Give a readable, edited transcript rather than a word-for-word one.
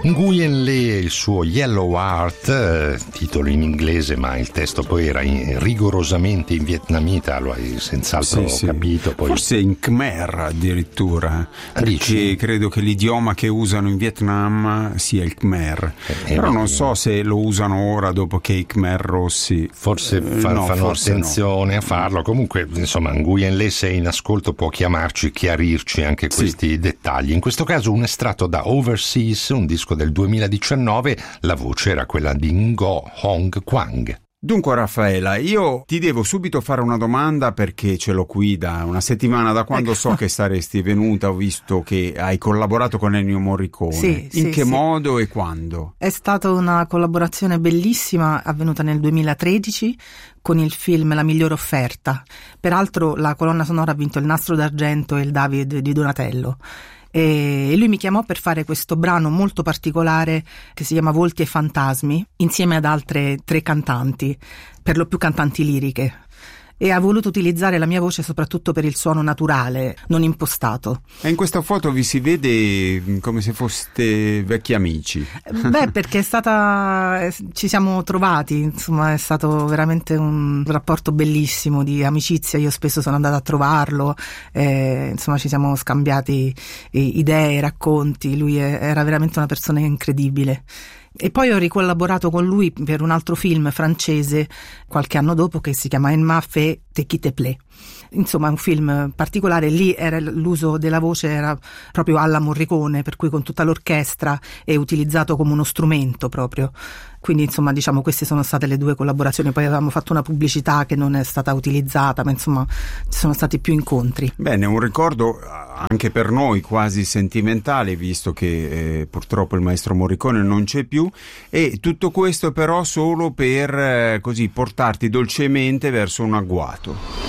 Nguyen Le e il suo Yellow Heart, titolo in inglese ma il testo poi era rigorosamente in vietnamita, lo hai senz'altro capito. Poi... Forse in Khmer addirittura, perché credo che l'idioma che usano in Vietnam sia il Khmer, però non so se lo usano ora dopo che i Khmer rossi forse fanno attenzione a farlo. Comunque insomma Nguyen Le, se è in ascolto può chiarirci anche questi dettagli. In questo caso un estratto da Overseas, un disco del 2019, la voce era quella di Ngo Hong Quang. Dunque Raffaella, io ti devo subito fare una domanda perché ce l'ho qui da una settimana, da quando so che saresti venuta. Ho visto che hai collaborato con Ennio Morricone. In che modo e quando? È stata una collaborazione bellissima, avvenuta nel 2013 con il film La migliore offerta. Peraltro la colonna sonora ha vinto il Nastro d'Argento e il David di Donatello. E lui mi chiamò per fare questo brano molto particolare che si chiama Volti e Fantasmi, insieme ad altre 3 cantanti, per lo più cantanti liriche, e ha voluto utilizzare la mia voce soprattutto per il suono naturale, non impostato. E in questa foto vi si vede come se foste vecchi amici. Beh, perché ci siamo trovati, insomma è stato veramente un rapporto bellissimo di amicizia. Io spesso sono andata a trovarlo, insomma ci siamo scambiati idee, racconti. Lui era veramente una persona incredibile. E poi ho ricollaborato con lui per un altro film francese qualche anno dopo che si chiama En m'a fait te qui te plaît. Insomma è un film particolare, lì l'uso della voce era proprio alla Morricone, per cui con tutta l'orchestra è utilizzato come uno strumento proprio. Quindi insomma diciamo queste sono state le 2 collaborazioni. Poi avevamo fatto una pubblicità che non è stata utilizzata, ma insomma ci sono stati più incontri. Bene, un ricordo anche per noi quasi sentimentale, visto che purtroppo il maestro Morricone non c'è più, e tutto questo però solo per così portarti dolcemente verso un agguato.